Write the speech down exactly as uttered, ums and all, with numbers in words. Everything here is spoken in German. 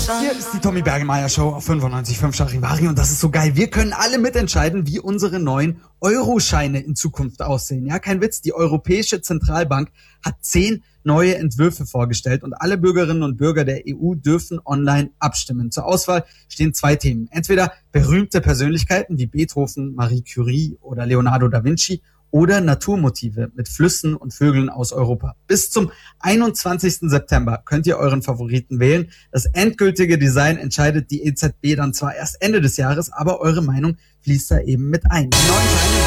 Hier ist die Tommy Bergemeier Show auf fünfundneunzig Komma fünf Charivari und das ist so geil. Wir können alle mitentscheiden, wie unsere neuen Euroscheine in Zukunft aussehen. Ja, kein Witz, die Europäische Zentralbank hat zehn neue Entwürfe vorgestellt und alle Bürgerinnen und Bürger der E U dürfen online abstimmen. Zur Auswahl stehen zwei Themen. Entweder berühmte Persönlichkeiten wie Beethoven, Marie Curie oder Leonardo da Vinci oder Naturmotive mit Flüssen und Vögeln aus Europa. Bis zum einundzwanzigsten September könnt ihr euren Favoriten wählen. Das endgültige Design entscheidet die E Z B dann zwar erst Ende des Jahres, aber eure Meinung fließt da eben mit ein. Die neuen Scheine